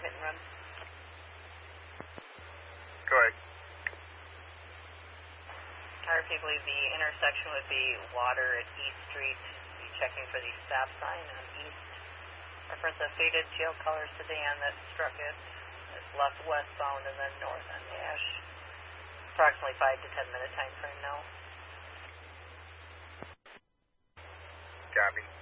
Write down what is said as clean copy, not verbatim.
hit and run. Go ahead. I believe the intersection would be Water at East Street. Be checking for the stop sign on East. Reference a faded teal color sedan that struck it. It's left westbound and then north on Nash. Approximately 5 to 10 minute time frame now. Copy.